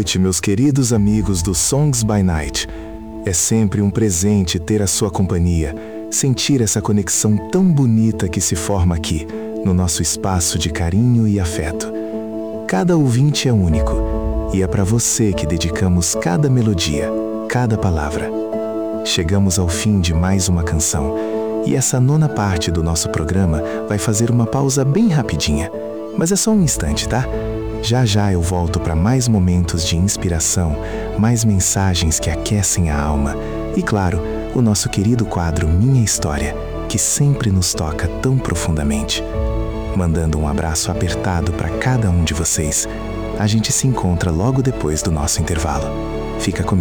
noite, meus queridos amigos do Songs by Night. É sempre um presente ter a sua companhia, sentir essa conexão tão bonita que se forma aqui, no nosso espaço de carinho e afeto. Cada ouvinte é único, e é para você que dedicamos cada melodia, cada palavra. Chegamos ao fim de mais uma canção, e essa nona parte do nosso programa vai fazer uma pausa bem rapidinha, mas é só um instante, tá? Já já eu volto para mais momentos de inspiração, mais mensagens que aquecem a alma e, claro, o nosso querido quadro Minha História, que sempre nos toca tão profundamente. Mandando um abraço apertado para cada um de vocês. A gente se encontra logo depois do nosso intervalo. Fica comigo.